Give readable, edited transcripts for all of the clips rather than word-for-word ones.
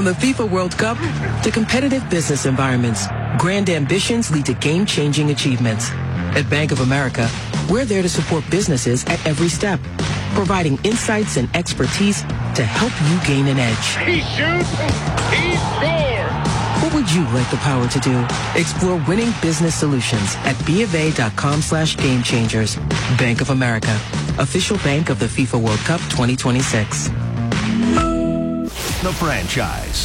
From the FIFA World Cup to competitive business environments, grand ambitions lead to game-changing achievements. At Bank of America, we're there to support businesses at every step, providing insights and expertise to help you gain an edge. He shoots, he scores! What would you like the power to do? Explore winning business solutions at BofA.com/gamechangers. Bank of America, official bank of the FIFA World Cup 2026. The Franchise.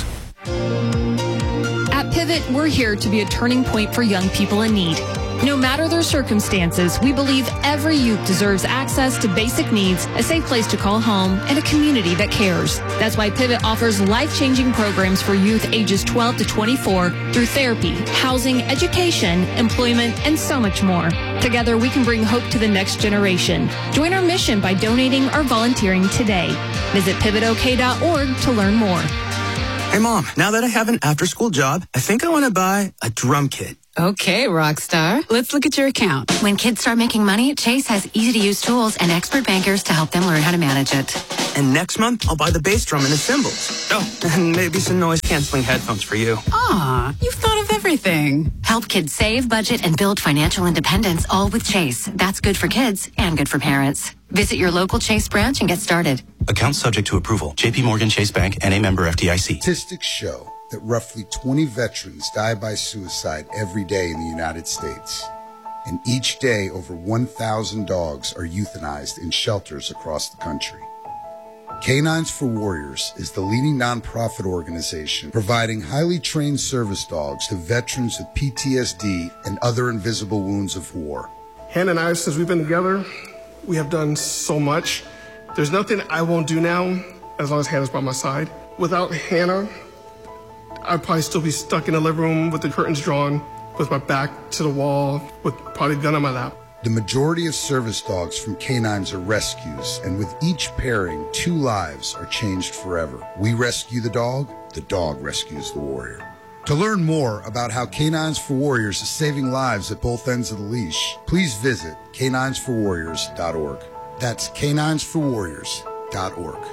At Pivot, we're here to be a turning point for young people in need. No matter their circumstances, we believe every youth deserves access to basic needs, a safe place to call home, and a community that cares. That's why Pivot offers life-changing programs for youth ages 12 to 24 through therapy, housing, education, employment, and so much more. Together, we can bring hope to the next generation. Join our mission by donating or volunteering today. Visit pivotok.org to learn more. Hey, Mom, now that I have an after-school job, I think I want to buy a drum kit. Okay, Rockstar. Let's look at your account. When kids start making money, Chase has easy-to-use tools and expert bankers to help them learn how to manage it. And next month, I'll buy the bass drum and the cymbals. Oh, and maybe some noise-canceling headphones for you. Aw, you've thought of everything. Help kids save, budget, and build financial independence, all with Chase. That's good for kids and good for parents. Visit your local Chase branch and get started. Account subject to approval. J.P. Morgan Chase Bank and a member FDIC. Statistics show that roughly 20 veterans die by suicide every day in the United States. And each day, over 1,000 dogs are euthanized in shelters across the country. Canines for Warriors is the leading nonprofit organization providing highly trained service dogs to veterans with PTSD and other invisible wounds of war. Hannah and I, since we've been together, we have done so much. There's nothing I won't do now as long as Hannah's by my side. Without Hannah, I'd probably still be stuck in the living room with the curtains drawn, with my back to the wall, with probably a gun on my lap. The majority of service dogs from canines are rescues, and with each pairing, 2 lives are changed forever. We rescue the dog rescues the warrior. To learn more about how Canines for Warriors is saving lives at both ends of the leash, please visit caninesforwarriors.org. That's caninesforwarriors.org.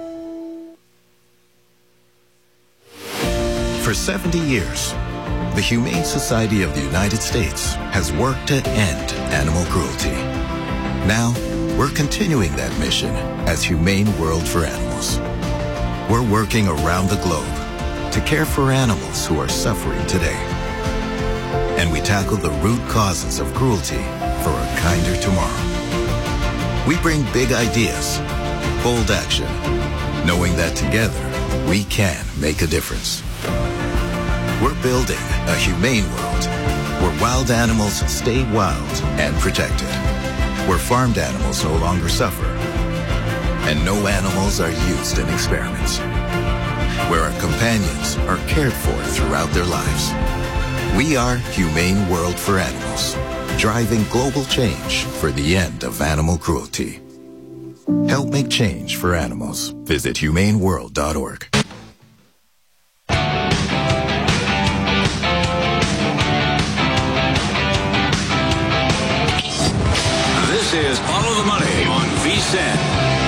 For 70 years, the Humane Society of the United States has worked to end animal cruelty. Now, we're continuing that mission as Humane World for Animals. We're working around the globe to care for animals who are suffering today. And we tackle the root causes of cruelty for a kinder tomorrow. We bring big ideas, bold action, knowing that together we can make a difference. We're building a humane world where wild animals stay wild and protected, where farmed animals no longer suffer, and no animals are used in experiments, where our companions are cared for throughout their lives. We are Humane World for Animals, driving global change for the end of animal cruelty. Help make change for animals. Visit humaneworld.org. This is Follow the Money on VSiN.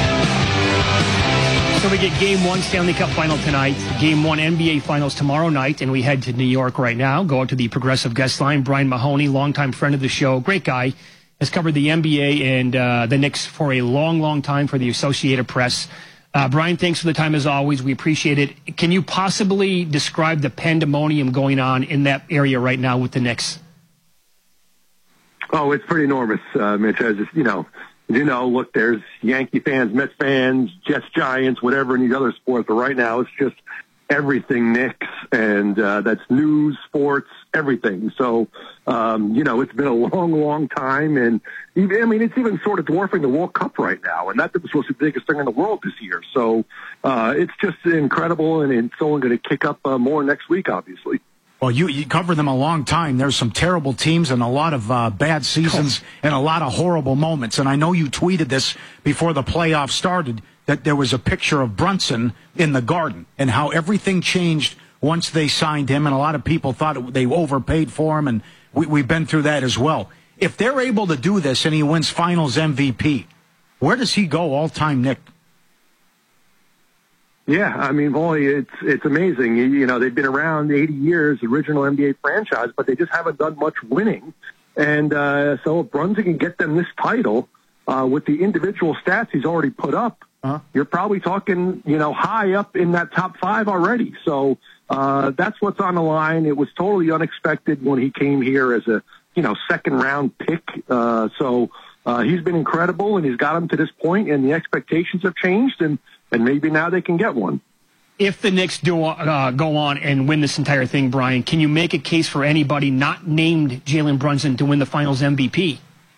So we get Game 1 Stanley Cup Final tonight, Game 1 NBA Finals tomorrow night, and we head to New York right now. Go out to the Progressive guest line. Brian Mahoney, longtime friend of the show, great guy, has covered the NBA and the Knicks for a long, long time for the Associated Press. Brian, thanks for the time as always. We appreciate it. Can you possibly describe the pandemonium going on in that area right now with the Knicks? Oh, it's pretty enormous, Mitch. Look, there's Yankee fans, Mets fans, Jets, Giants, whatever in these other sports. But right now, it's just everything Knicks, and that's news, sports, everything. So, it's been a long, long time. And, it's even sort of dwarfing the World Cup right now. And that was supposed to be the biggest thing in the world this year. So it's just incredible, and it's only going to kick up more next week, obviously. Well, you cover them a long time. There's some terrible teams and a lot of bad seasons and a lot of horrible moments. And I know you tweeted this before the playoffs started, that there was a picture of Brunson in the Garden and how everything changed once they signed him. And a lot of people thought they overpaid for him, and we've been through that as well. If they're able to do this and he wins Finals MVP, where does he go all-time, Nick? Yeah, I mean, boy, it's amazing. You know, they've been around 80 years, original NBA franchise, but they just haven't done much winning. And so if Brunson can get them this title with the individual stats he's already put up, you're probably talking, you know, high up in that top 5 already. So that's what's on the line. It was totally unexpected when he came here as a, you know, second-round pick. So he's been incredible, and he's got them to this point, and the expectations have changed, and maybe now they can get one. If the Knicks do go on and win this entire thing, Brian, can you make a case for anybody not named Jalen Brunson to win the Finals MVP?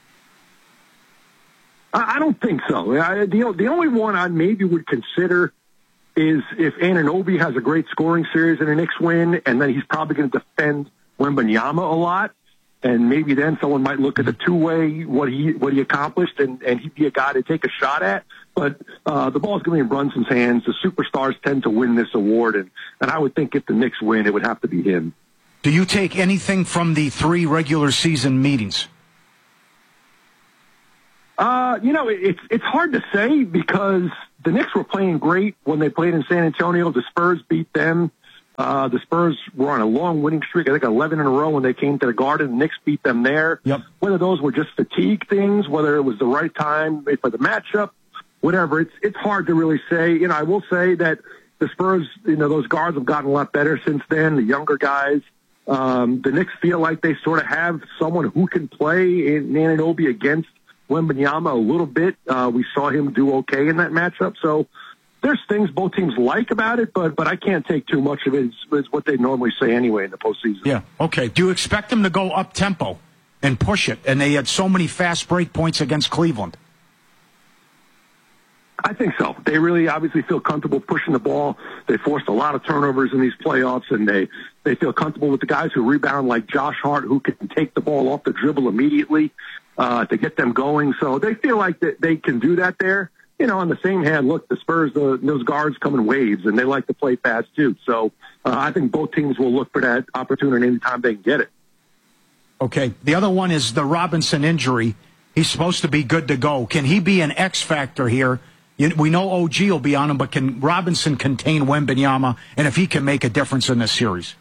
I don't think so. The only one I maybe would consider is if Anunoby has a great scoring series and the Knicks win, and then he's probably going to defend Wembanyama a lot, and maybe then someone might look at the two-way, what he accomplished, and he'd be a guy to take a shot at. But the ball's going to be in Brunson's hands. The superstars tend to win this award, and I would think if the Knicks win, it would have to be him. Do you take anything from the 3 regular season meetings? You know, it's hard to say because the Knicks were playing great when they played in San Antonio. The Spurs beat them. The Spurs were on a long winning streak, I think 11 in a row when they came to the Garden. The Knicks beat them there. Yep. Whether those were just fatigue things, whether it was the right time for the matchup, whatever, it's hard to really say. You know, I will say that the Spurs, you know, those guards have gotten a lot better since then, the younger guys. The Knicks feel like they sort of have someone who can play in Anunoby against Wembanyama a little bit. We saw him do okay in that matchup. So there's things both teams like about it, but I can't take too much of it. It's what they normally say anyway in the postseason. Yeah, okay. Do you expect them to go up-tempo and push it? And they had so many fast break points against Cleveland. I think so. They really obviously feel comfortable pushing the ball. They forced a lot of turnovers in these playoffs, and they feel comfortable with the guys who rebound like Josh Hart, who can take the ball off the dribble immediately to get them going. So they feel like that they can do that there. You know, on the same hand, look, the Spurs, those guards come in waves, and they like to play fast too. So I think both teams will look for that opportunity anytime they can get it. Okay. The other one is the Robinson injury. He's supposed to be good to go. Can he be an X factor here? We know OG will be on him, but can Robinson contain Wembanyama, and if he can make a difference in this series?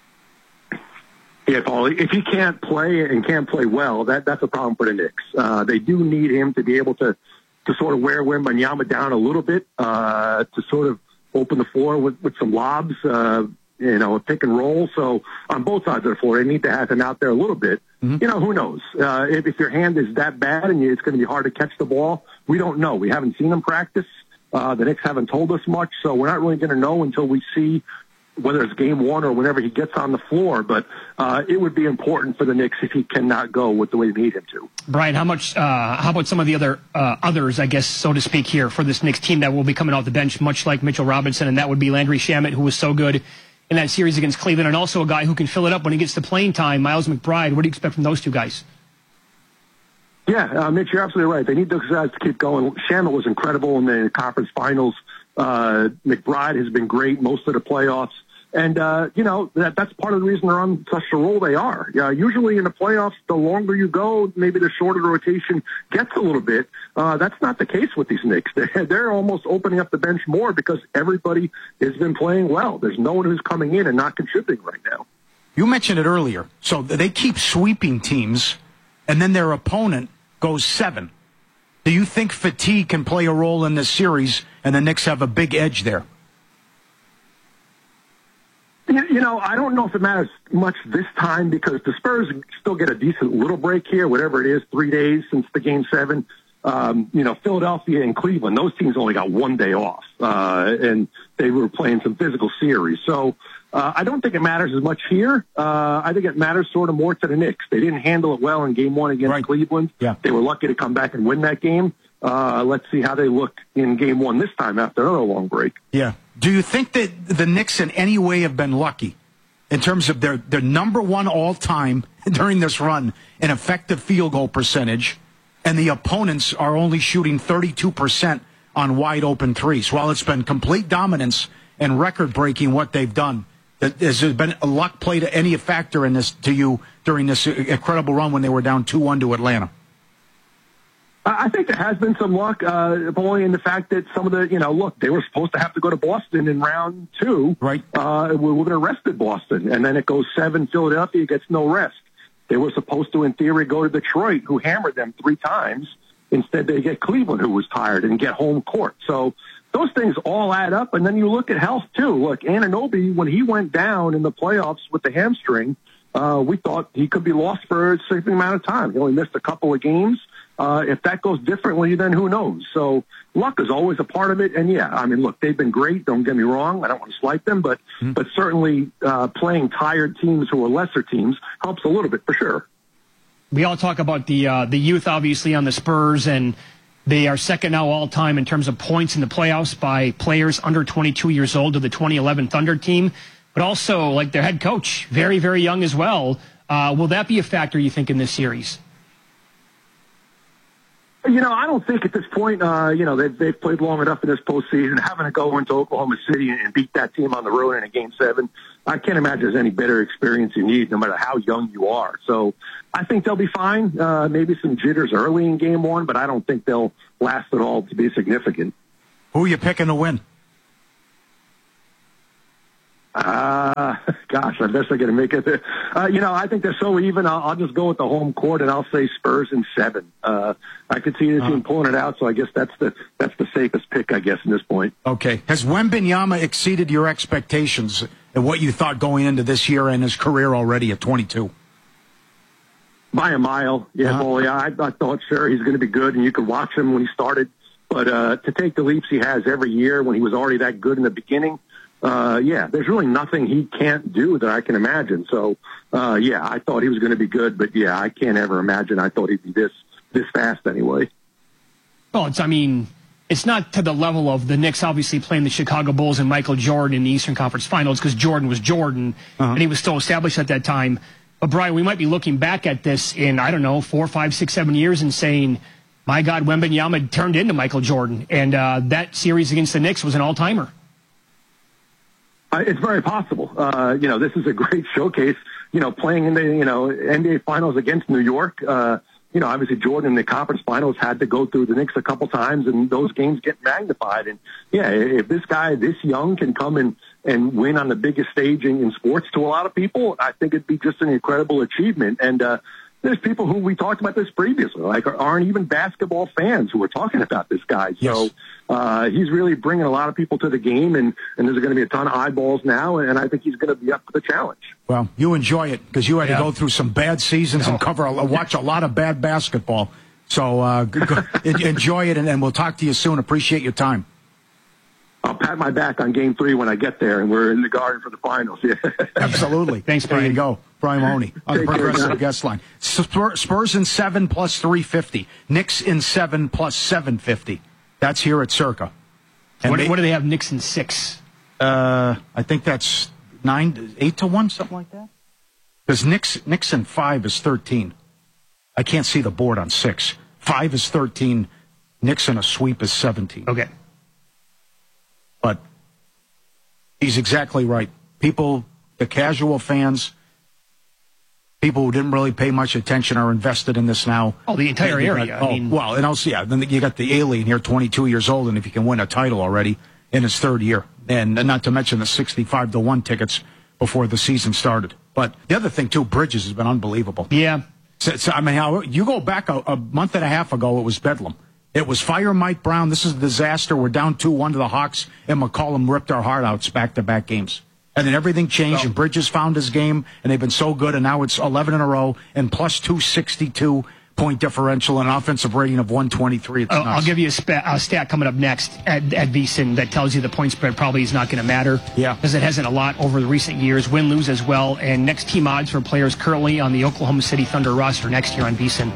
Yeah, Paul, if he can't play and can't play well, that's a problem for the Knicks. They do need him to be able to sort of wear Wembanyama down a little bit, to sort of open the floor with some lobs, you know, a pick and roll. So on both sides of the floor, they need to have him out there a little bit. Mm-hmm. You know, who knows? If your hand is that bad and it's going to be hard to catch the ball, we don't know. We haven't seen him practice. The Knicks haven't told us much, so we're not really going to know until we see whether it's game 1 or whenever he gets on the floor. But it would be important for the Knicks if he cannot go with the way they need him to. Brian, how about some of the others, I guess, so to speak, here for this Knicks team that will be coming off the bench, much like Mitchell Robinson, and that would be Landry Shamet, who was so good in that series against Cleveland, and also a guy who can fill it up when he gets to playing time, Miles McBride. What do you expect from those two guys? Yeah, Mitch, you're absolutely right. They need those guys to keep going. Shamet was incredible in the conference finals. McBride has been great most of the playoffs. And, you know, that's part of the reason they're on such a roll they are. Usually in the playoffs, the longer you go, maybe the shorter the rotation gets a little bit. That's not the case with these Knicks. They're almost opening up the bench more because everybody has been playing well. There's no one who's coming in and not contributing right now. You mentioned it earlier. So they keep sweeping teams, and then their opponent goes 7. Do you think fatigue can play a role in this series, and the Knicks have a big edge there? You know, I don't know if it matters much this time because the Spurs still get a decent little break here, whatever it is, 3 days since the Game 7. You know, Philadelphia and Cleveland, those teams only got 1 day off, and they were playing some physical series. So I don't think it matters as much here. I think it matters sort of more to the Knicks. They didn't handle it well in Game 1 against Cleveland. Yeah. They were lucky to come back and win that game. Let's see how they look in Game 1 this time after another long break. Yeah. Do you think that the Knicks in any way have been lucky in terms of their number 1 all-time during this run in effective field goal percentage, and the opponents are only shooting 32% on wide-open threes? While it's been complete dominance and record-breaking what they've done, has there been a luck played any factor in this to you during this incredible run when they were down 2-1 to Atlanta? I think there has been some luck, only in the fact that some of the, look, they were supposed to have to go to Boston in round 2. Right. We're going to rest at Boston, and then it goes 7. Philadelphia gets no rest. They were supposed to, in theory, go to Detroit, who hammered them 3 times. Instead, they get Cleveland, who was tired, and get home court. So those things all add up, and then you look at health, too. Look, Anunoby, when he went down in the playoffs with the hamstring, we thought he could be lost for a significant amount of time. He only missed a couple of games. If that goes differently, then who knows? So luck is always a part of it. And, yeah, I mean, look, they've been great. Don't get me wrong. I don't want to slight them. But certainly playing tired teams who are lesser teams helps a little bit for sure. We all talk about the youth, obviously, on the Spurs, and they are second now all-time in terms of points in the playoffs by players under 22 years old to the 2011 Thunder team. But also, like their head coach, very, very young as well. Will that be a factor, you think, in this series? I don't think at this point, they've played long enough in this postseason. Having to go into Oklahoma City and beat that team on the road in a Game 7, I can't imagine there's any better experience you need, no matter how young you are. So I think they'll be fine. Maybe some jitters early in Game 1, but I don't think they'll last at all to be significant. Who are you picking to win? Gosh, I guess I got to make it. I think they're so even. I'll just go with the home court, and I'll say Spurs in 7. I could see the team pulling it out, so I guess that's the safest pick, I guess, at this point. Okay. Has Wembanyama exceeded your expectations and what you thought going into this year and his career already at 22? By a mile, yeah, boy. I thought, sure, he's going to be good, and you could watch him when he started. But to take the leaps he has every year when he was already that good in the beginning, there's really nothing he can't do that I can imagine. So, I thought he was going to be good, but I can't ever imagine. I thought he'd be this fast anyway. Well, it's not to the level of the Knicks obviously playing the Chicago Bulls and Michael Jordan in the Eastern Conference Finals, because Jordan was Jordan, and he was still established at that time. But, Brian, we might be looking back at this in, 4, 5, 6, 7 years and saying, my God, Wembanyama turned into Michael Jordan, and that series against the Knicks was an all-timer. It's very possible. This is a great showcase, playing in the, NBA Finals against New York. Obviously Jordan in the conference finals had to go through the Knicks a couple times, and those games get magnified. And, if this guy this young can come and win on the biggest stage in sports to a lot of people, I think it'd be just an incredible achievement. And there's people who we talked about this previously, like aren't even basketball fans who are talking about this guy. Yes. So he's really bringing a lot of people to the game, and there's going to be a ton of eyeballs now, and I think he's going to be up for the challenge. Well, you enjoy it because you had to go through some bad seasons and watch a lot of bad basketball. So enjoy it, and we'll talk to you soon. Appreciate your time. I'll pat my back on Game 3 when I get there, and we're in the Garden for the finals. Yeah. Absolutely. Thanks, Brian. There you go. Brian Mahoney on the Progressive Guest Line. Spurs in 7 plus 350. Knicks in 7 plus 750. That's here at Circa. And what do they have Knicks in 6? I think that's 8 to 1, something like that. Because Knicks in 5 is 13. I can't see the board on 6. 5 is 13. Knicks in a sweep is 17. Okay. But he's exactly right. People, the casual fans, people who didn't really pay much attention are invested in this now. Oh, the entire area. And also, then you got the alien here, 22 years old, and if he can win a title already in his 3rd year. And not to mention the 65-1 tickets before the season started. But the other thing, too, Bridges has been unbelievable. Yeah. So, you go back a month and a half ago, it was bedlam. It was fire Mike Brown. This is a disaster. We're down 2-1 to the Hawks, and McCollum ripped our heart out back-to-back games. And then everything changed, and Bridges found his game, and they've been so good, and now it's 11 in a row, and plus 262 point differential and an offensive rating of 123. It's nuts. I'll give you a stat coming up next at VSiN that tells you the point spread probably is not going to matter. Yeah. Because it hasn't a lot over the recent years. Win-lose as well. And next team odds for players currently on the Oklahoma City Thunder roster next year on VSiN.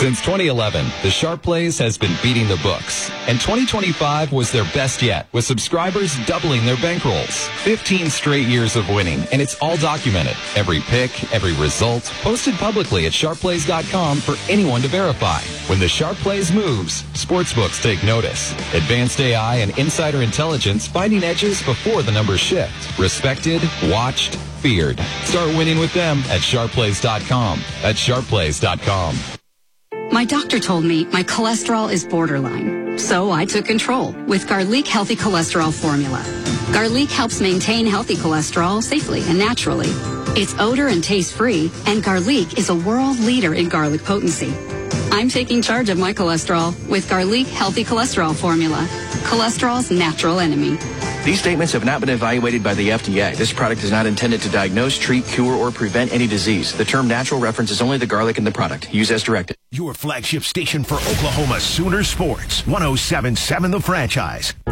Since 2011, the Sharp Plays has been beating the books, and 2025 was their best yet, with subscribers doubling their bankrolls. 15 straight years of winning, and it's all documented. Every pick, every result, posted publicly at sharpplays.com for anyone to verify. When the Sharp Plays moves, sportsbooks take notice. Advanced AI and insider intelligence finding edges before the numbers shift. Respected, watched, feared. Start winning with them at sharpplays.com. That's sharpplays.com. My doctor told me my cholesterol is borderline, so I took control with Garlic Healthy Cholesterol Formula. Garlic helps maintain healthy cholesterol safely and naturally. It's odor and taste-free, and Garlic is a world leader in garlic potency. I'm taking charge of my cholesterol with Garlic Healthy Cholesterol Formula, cholesterol's natural enemy. These statements have not been evaluated by the FDA. This product is not intended to diagnose, treat, cure, or prevent any disease. The term natural references only the garlic in the product. Use as directed. Your flagship station for Oklahoma Sooner sports. 107.7 The Franchise.